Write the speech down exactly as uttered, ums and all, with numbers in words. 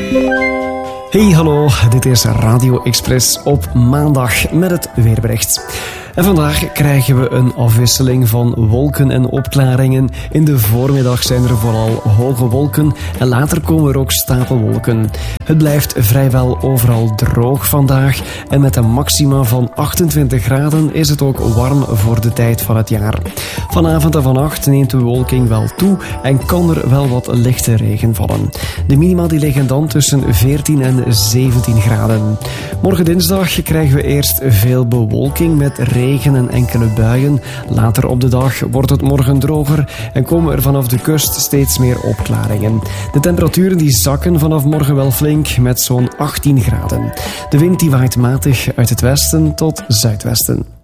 Hey, hallo, dit is Radio Express op maandag met het weerbericht. En vandaag krijgen we een afwisseling van wolken en opklaringen. In de voormiddag zijn er vooral hoge wolken en later komen er ook stapelwolken. Het blijft vrijwel overal droog vandaag en met een maxima van achtentwintig graden is het ook warm voor de tijd van het jaar. Vanavond en vannacht neemt de bewolking wel toe en kan er wel wat lichte regen vallen. De minima die liggen dan tussen veertien en zeventien graden. Morgen dinsdag krijgen we eerst veel bewolking met regen en enkele buien. Later op de dag wordt het morgen droger en komen er vanaf de kust steeds meer opklaringen. De temperaturen die zakken vanaf morgen wel flink met zo'n achttien graden. De wind die waait matig uit het westen tot zuidwesten.